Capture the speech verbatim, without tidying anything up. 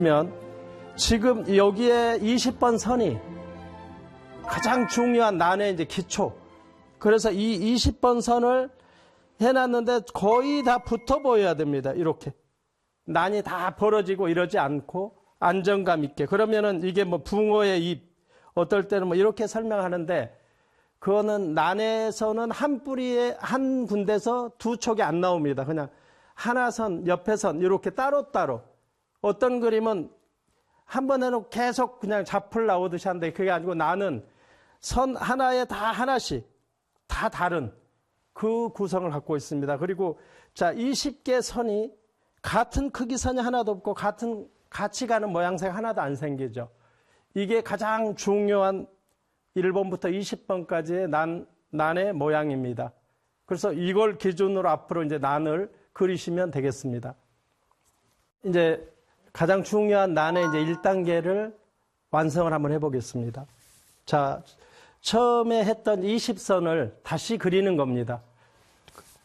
그러면 지금 여기에 이십 번 선이 가장 중요한 난의 이제 기초. 그래서 이 이십 번 선을 해놨는데 거의 다 붙어 보여야 됩니다. 이렇게. 난이 다 벌어지고 이러지 않고 안정감 있게. 그러면은 이게 뭐 붕어의 입, 어떨 때는 뭐 이렇게 설명하는데 그거는 난에서는 한 뿌리에 한 군데서 두 촉이 안 나옵니다. 그냥 하나 선, 옆에 선 이렇게 따로따로. 어떤 그림은 한 번 해놓고 계속 그냥 잡풀 나오듯이 하는데 그게 아니고 나는 선 하나에 다 하나씩 다 다른 그 구성을 갖고 있습니다. 그리고 자, 이십 개 선이 같은 크기 선이 하나도 없고 같은 같이 가는 모양새가 하나도 안 생기죠. 이게 가장 중요한 일 번부터 이십 번까지의 난, 난의 모양입니다. 그래서 이걸 기준으로 앞으로 이제 난을 그리시면 되겠습니다. 이제 가장 중요한 난의 이제 일 단계를 완성을 한번 해보겠습니다. 자, 처음에 했던 이십 선을 다시 그리는 겁니다.